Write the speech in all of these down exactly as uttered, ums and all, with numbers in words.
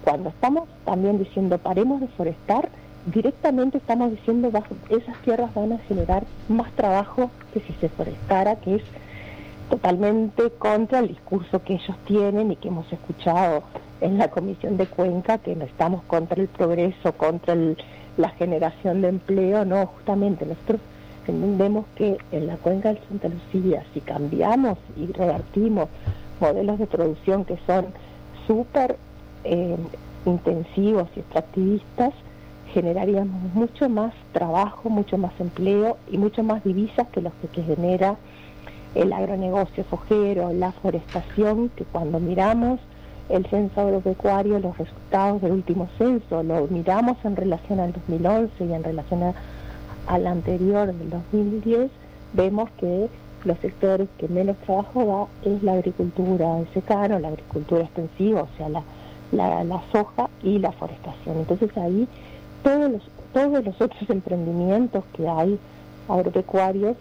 cuando estamos también diciendo paremos de forestar, directamente estamos diciendo bajo, esas tierras van a generar más trabajo que si se forestara, que es totalmente contra el discurso que ellos tienen y que hemos escuchado en la Comisión de Cuenca, que no estamos contra el progreso, contra el, la generación de empleo. No, justamente nosotros entendemos que en la Cuenca del Santa Lucía, si cambiamos y revertimos modelos de producción que son súper eh, intensivos y extractivistas, generaríamos mucho más trabajo, mucho más empleo y mucho más divisas que los que, que genera el agronegocio sojero, la forestación, que cuando miramos el censo agropecuario, los resultados del último censo, lo miramos en relación al dos mil once y en relación a, al anterior del dos mil diez, vemos que los sectores que menos trabajo da es la agricultura de secano, la agricultura extensiva, o sea, la, la, la soja y la forestación. Entonces ahí todos los, todos los otros emprendimientos que hay agropecuarios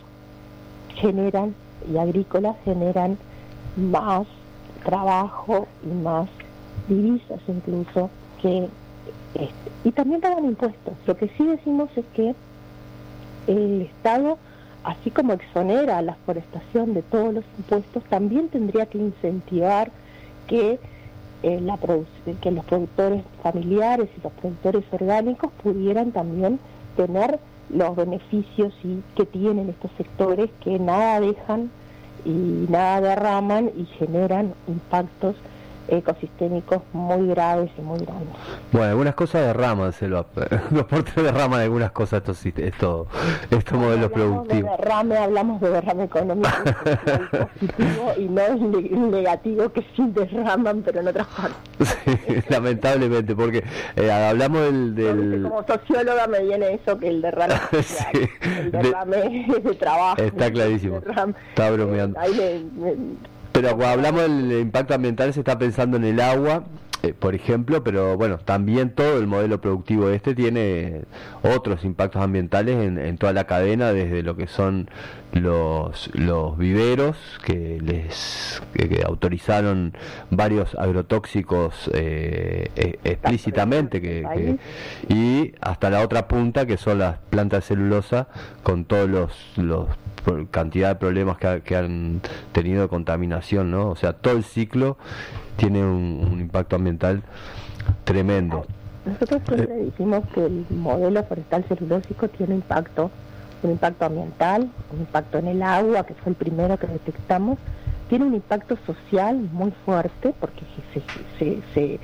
generan y agrícolas generan más trabajo y más divisas incluso que este. Y también pagan impuestos. Lo que sí decimos es que el Estado, así como exonera a la forestación de todos los impuestos, también tendría que incentivar que Eh, la que los productores familiares y los productores orgánicos pudieran también tener los beneficios y que tienen estos sectores que nada dejan y nada derraman y generan impactos ecosistémicos muy graves y muy grandes. Bueno, algunas cosas derraman, Selva. Los portes derraman algunas cosas estos esto, estos modelos productivos. De derrame, hablamos de derrame económico positivo y no el negativo que sí derraman, pero en otras partes. Sí, lamentablemente, porque eh, hablamos del... del... Como socióloga me viene eso, que el derrame social, sí, el derrame de, de trabajo. Está clarísimo, derrame, está bromeando. Eh, ahí me, me, Pero cuando hablamos del impacto ambiental se está pensando en el agua, eh, por ejemplo, pero bueno, también todo el modelo productivo este tiene otros impactos ambientales en, en toda la cadena, desde lo que son los los viveros, que les que, que autorizaron varios agrotóxicos eh, eh, explícitamente, que, que, y hasta la otra punta, que son las plantas de celulosa, con todos los, los cantidad de problemas que, ha, que han tenido de contaminación, ¿no? O sea, todo el ciclo tiene un, un impacto ambiental tremendo. Nosotros siempre eh, decimos que el modelo forestal celulósico tiene impacto, un impacto ambiental, un impacto en el agua, que fue el primero que detectamos, tiene un impacto social muy fuerte, porque se, se, se,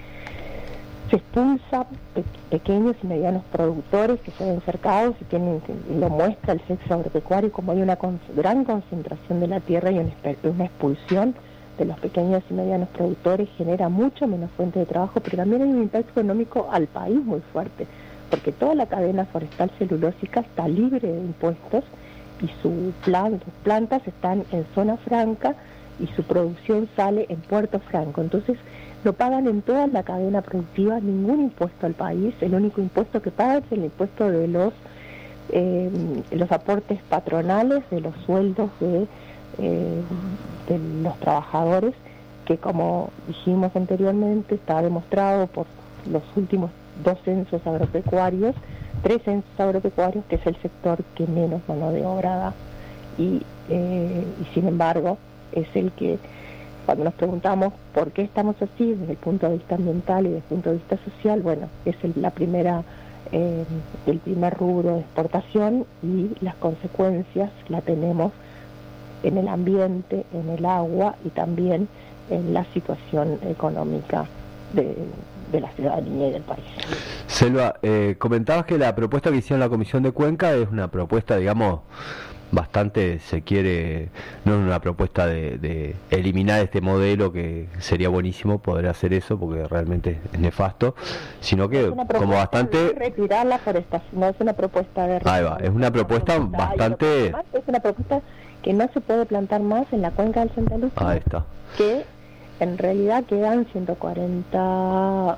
se expulsa pe pequeños y medianos productores que se ven cercados y tienen, y lo muestra el sexo agropecuario, como hay una con gran concentración de la tierra y una, una expulsión de los pequeños y medianos productores, genera mucho menos fuente de trabajo, pero también hay un impacto económico al país muy fuerte, porque toda la cadena forestal celulósica está libre de impuestos y su plan, sus plantas están en zona franca y su producción sale en Puerto Franco. Entonces no pagan en toda la cadena productiva ningún impuesto al país. El único impuesto que pagan es el impuesto de los eh, los aportes patronales, de los sueldos de, eh, de los trabajadores, que como dijimos anteriormente está demostrado por los últimos dos censos agropecuarios, tres censos agropecuarios, que es el sector que menos mano de obra da, y, eh, y sin embargo es el que, cuando nos preguntamos por qué estamos así desde el punto de vista ambiental y desde el punto de vista social, bueno, es el, la primera eh, el primer rubro de exportación, y las consecuencias la tenemos en el ambiente, en el agua y también en la situación económica de, de la ciudadanía y del país. Selva, eh, comentabas que la propuesta que hicieron la Comisión de Cuenca es una propuesta, digamos, bastante, se quiere, no es una propuesta de, de eliminar este modelo, que sería buenísimo poder hacer eso porque realmente es nefasto, sino que como bastante retirar la forestación, no es una propuesta de ahí va, es una propuesta bastante, es una propuesta que no se puede plantar más en la cuenca del Santa Lucía. Ahí está. Que en realidad quedan ciento cuarenta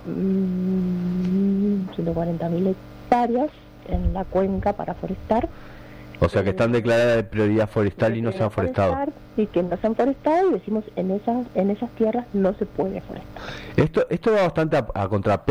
mil hectáreas en la cuenca para forestar. O sea que están declaradas de prioridad forestal y no se han forestado. Y que no se han forestado, y decimos en esas en esas tierras no se puede forestar. Esto esto va bastante a, a contrapelo